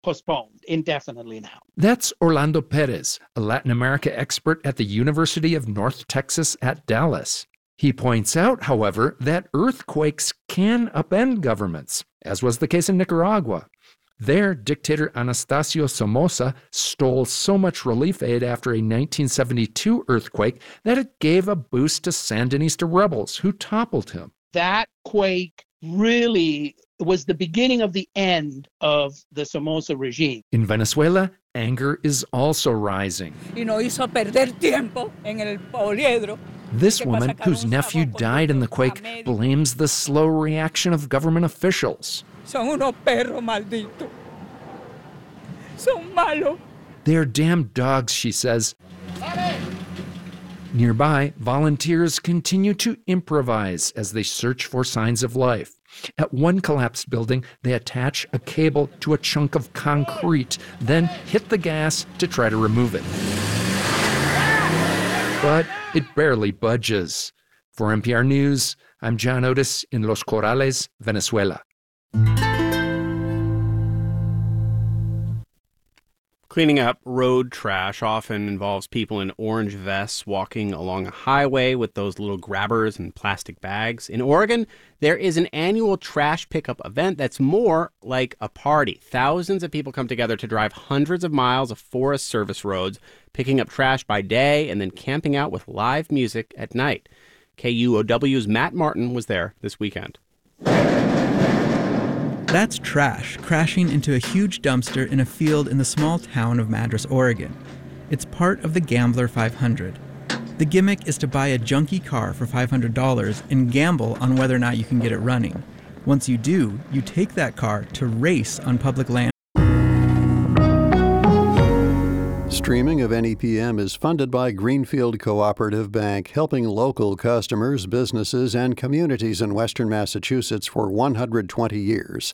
postponed indefinitely now. That's Orlando Perez, a Latin America expert at the University of North Texas at Dallas. He points out, however, that earthquakes can upend governments, as was the case in Nicaragua. There, dictator Anastasio Somoza stole so much relief aid after a nineteen seventy-two earthquake that it gave a boost to Sandinista rebels who toppled him. That quake really was the beginning of the end of the Somoza regime. In Venezuela, anger is also rising. Y no hizo perder tiempo en el poliedro. This woman, whose nephew died in the quake, blames the slow reaction of government officials. Son unos perros malditos. Son malos. They're damn dogs, she says. Nearby, volunteers continue to improvise as they search for signs of life. At one collapsed building, they attach a cable to a chunk of concrete, then hit the gas to try to remove it. But it barely budges. For N P R News, I'm John Otis in Los Corrales, Venezuela. Cleaning up road trash often involves people in orange vests walking along a highway with those little grabbers and plastic bags. In Oregon, there is an annual trash pickup event that's more like a party. Thousands of people come together to drive hundreds of miles of Forest Service roads, picking up trash by day and then camping out with live music at night. K U O W's Matt Martin was there this weekend. That's trash crashing into a huge dumpster in a field in the small town of Madras, Oregon. It's part of the Gambler five hundred. The gimmick is to buy a junky car for five hundred dollars and gamble on whether or not you can get it running. Once you do, you take that car to race on public land. Streaming of N E P M is funded by Greenfield Cooperative Bank, helping local customers, businesses, and communities in Western Massachusetts for one hundred twenty years.